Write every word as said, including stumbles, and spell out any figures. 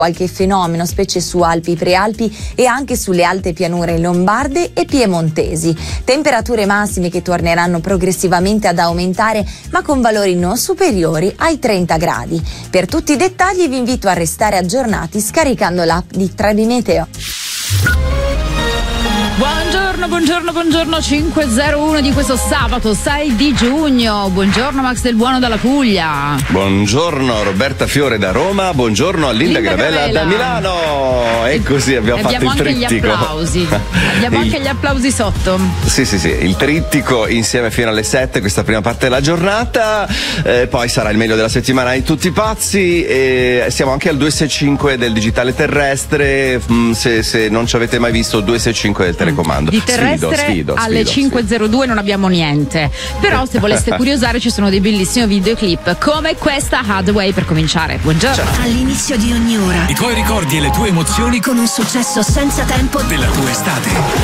qualche fenomeno, specie su Alpi, Prealpi e anche sulle alte pianure lombarde e piemontesi. Temperature massime che torneranno progressivamente ad aumentare, ma con valori non superiori ai trenta gradi. Per tutti i dettagli vi invito a restare aggiornati scaricando l'app di Trebi Meteo. Buongiorno, buongiorno, buongiorno, cinque zero uno di questo sabato sei di giugno. Buongiorno Max Del Buono dalla Puglia. Buongiorno Roberta Fiore da Roma. Buongiorno a Linda, Linda Gravella, Gravella da Milano. E così abbiamo e fatto abbiamo il anche trittico. Gli applausi. Abbiamo il... anche gli applausi sotto. Sì, sì, sì, il trittico insieme fino alle sette, questa prima parte della giornata. Eh, poi sarà il meglio della settimana di tutti i pazzi. E siamo anche al duecentosessantacinque del digitale terrestre. Se, se non ci avete mai visto, duecentosessantacinque del telecomando. Di terrestre sfido, sfido, alle sfido, cinque zero due sfido. Non abbiamo niente. Però se voleste curiosare ci sono dei bellissimi videoclip come questa Hathaway per cominciare. Buongiorno. All'inizio di ogni ora i tuoi ricordi e le tue emozioni con un successo senza tempo della tua estate.